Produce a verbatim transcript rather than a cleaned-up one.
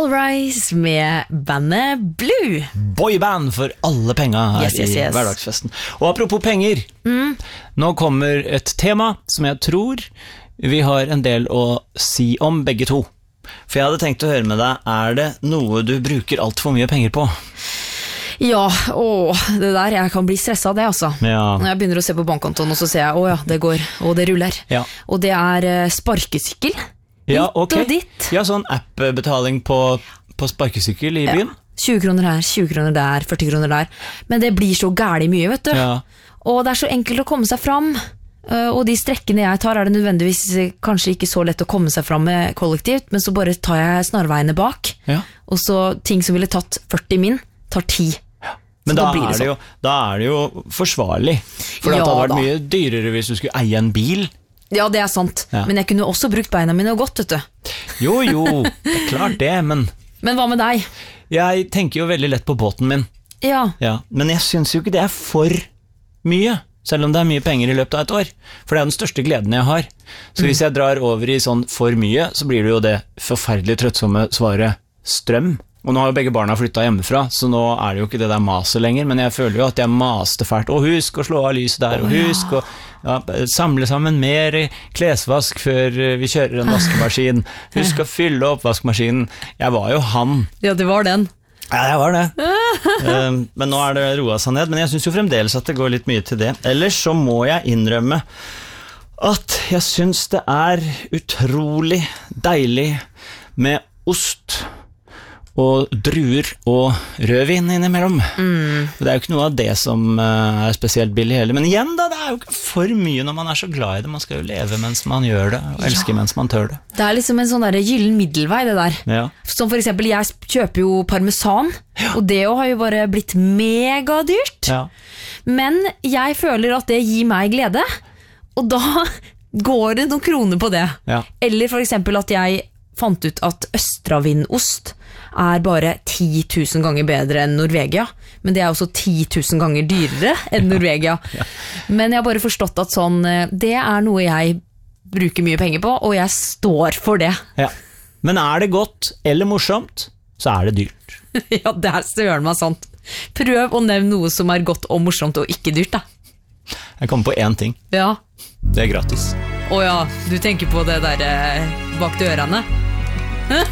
All Rise med bandet Blue. Boyband for alle penger her yes, yes, yes. I hverdagsfesten. Og apropos penger, mm. nå kommer et tema som jeg tror vi har en del å si om begge to. For jeg hadde tenkt å høre med deg, er det noe du bruker alt for mye penger på? Ja, åh, det der, jeg kan bli stresset av det altså. Ja. Når jeg begynner å se på bankkontoen, og så ser jeg, åh ja, det går, og det ruller. Ja. Og det er uh, sparkesykkel. Ja, Litt ok. og ditt. Ja, sånn app-betaling på, på sparkesykkel I byen. Ja. tjue kroner her, tjue kroner der, førti kroner der. Men det blir så gærlig mye, vet du. Ja. Og det er så enkelt å komme seg fram. Uh, og de strekkene jeg tar er det nødvendigvis kanskje ikke så lett å komme seg fram med kollektivt, men så bare tar jeg snarveiene bak. Ja. Og så ting som ville tatt førti min, tar ti. Ja. Men da, da, er det jo, da er det jo forsvarlig. For ja, det hadde vært da. Mye dyrere hvis du skulle eie en bil. Ja, det er sant. Ja. Men jeg kunne også brukt beina mine og gått, vet du. Jo, jo, det er klart det, men... Men hva med deg? Jeg tenker jo veldig lett på båten min. Ja. Ja. Men jeg synes jo ikke det er for mye, selv om det er mye penger I løpet av et år. For det er den største gleden jeg har. Så hvis jeg drar over I sånn for mye, så blir det jo det forferdelig trøttsomme svaret strøm. Og nå har jo begge barna flyttet hjemmefra, så nå er det jo ikke det der maset lenger, men jeg føler jo at jeg maste fælt. Og husk å slå av lyset der, og husk å ja, samle sammen mer klesvask før vi kjører en vaskemaskin. Husk å fylle opp vaskemaskinen. Jeg var jo han. Ja, det var den. Ja, jeg var det. um, men nå er det roet seg ned. Men jeg synes jo fremdeles at det går litt mye til det. Ellers så må jeg innrømme at jeg synes det er utrolig deilig med ost og druer og rødvin innimellom. Mm. Det er jo ikke noe av det som uh, er spesielt billig heller. Men igjen da, det er jo ikke for mye når man er så glad I det. Man skal jo leve mens man gjør det, og elske ja. Mens man tør det. Det er liksom en sånn der gyllen middelvei, det der. Ja. Som for eksempel, jeg kjøper jo parmesan, ja. Og det har jo bare blitt megadyrt. Ja. Men jeg føler at det gir meg glede, og da går det noen kroner på det. Ja. Eller for eksempel at jeg fant ut at Østravinost er bare ti tusen ganger bedre enn Norvegia, men det er også ti tusen ganger dyrere enn Norvegia. Ja. Men jeg har bare forstått at sånn, det er noe jeg bruker mye penger på, og jeg står for det. Ja. Men er det godt eller morsomt, så er det dyrt. Ja, det er søren meg sant. Prøv å nevne noe som er godt og morsomt og ikke dyrt da. Jeg kommer på én ting. Ja. Det er gratis. Åja, du tenker på det der bak dørene?